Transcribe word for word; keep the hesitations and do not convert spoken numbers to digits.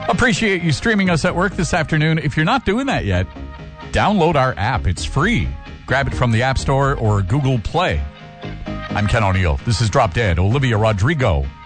Appreciate you streaming us at work this afternoon. If you're not doing that yet, download our app. It's free. Grab it from the App Store or Google Play. I'm Ken O'Neill. This is Drop Dead. Olivia Rodrigo